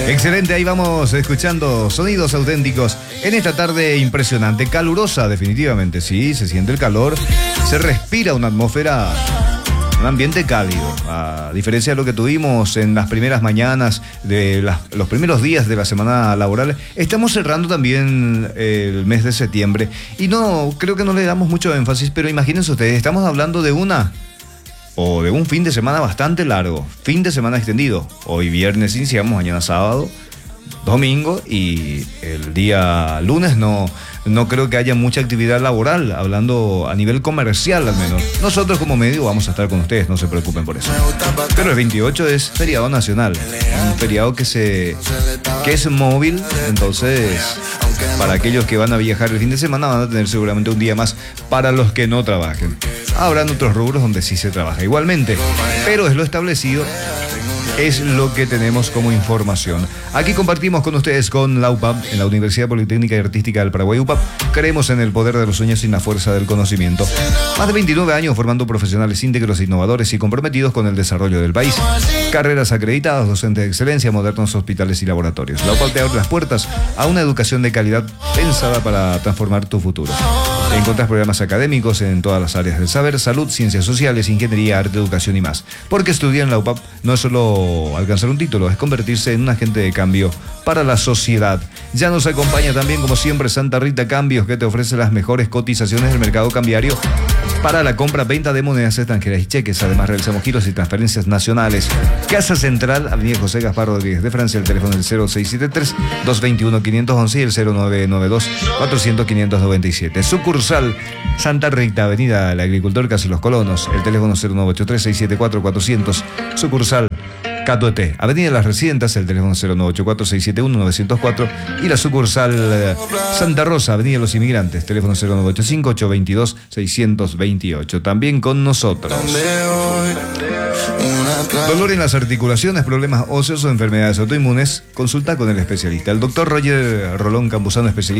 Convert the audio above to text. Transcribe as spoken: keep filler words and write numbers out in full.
Excelente, ahí vamos escuchando sonidos auténticos en esta tarde impresionante, calurosa definitivamente, sí, se siente el calor, se respira una atmósfera, un ambiente cálido, a diferencia de lo que tuvimos en las primeras mañanas de las, los primeros días de la semana laboral. Estamos cerrando también el mes de septiembre y no, creo que no le damos mucho énfasis, pero imagínense ustedes, estamos hablando de una... o de un fin de semana bastante largo, fin de semana extendido. Hoy viernes iniciamos, mañana sábado, domingo y el día lunes no, no creo que haya mucha actividad laboral, hablando a nivel comercial al menos. Nosotros como medio vamos a estar con ustedes, no se preocupen por eso. Pero el veintiocho es feriado nacional, un feriado que, se, que es móvil, entonces para aquellos que van a viajar el fin de semana van a tener seguramente un día más para los que no trabajen. Habrán otros rubros donde sí se trabaja igualmente, pero es lo establecido, es lo que tenemos como información. Aquí compartimos con ustedes con la U P A P, en la Universidad Politécnica y Artística del Paraguay. U P A P, creemos en el poder de los sueños y en la fuerza del conocimiento. Más de veintinueve años formando profesionales íntegros, innovadores y comprometidos con el desarrollo del país. Carreras acreditadas, docentes de excelencia, modernos hospitales y laboratorios. La U P A P te abre las puertas a una educación de calidad pensada para transformar tu futuro. Encontrás programas académicos en todas las áreas del saber, salud, ciencias sociales, ingeniería, arte, educación y más. Porque estudiar en la U P A P no es solo alcanzar un título, es convertirse en un agente de cambio para la sociedad. Ya nos acompaña también, como siempre, Santa Rita Cambios, que te ofrece las mejores cotizaciones del mercado cambiario para la compra-venta de monedas extranjeras y cheques. Además, realizamos giros y transferencias nacionales. Casa Central, Avenida José Gaspar Rodríguez de Francia, el teléfono es el cero seis siete tres, dos dos uno, cinco uno uno y el cero nueve nueve dos, cuatro cero cero, cinco nueve siete. Sucursal Santa Rita, Avenida El Agricultor, Casi Los Colonos, el teléfono cero nueve ocho tres, seis siete cuatro, cuatrocientos. Sucursal Catuete, Avenida Las Residentas, el teléfono cero nueve ocho cuatro, seis siete uno, nueve cero cuatro y la sucursal eh, Santa Rosa, Avenida Los Inmigrantes, teléfono cero nueve ocho cinco, ocho dos dos, seis dos ocho. También con nosotros. Dolor en las articulaciones, problemas óseos o enfermedades autoinmunes, consulta con el especialista. El doctor Roger Rolón Campuzano, especialista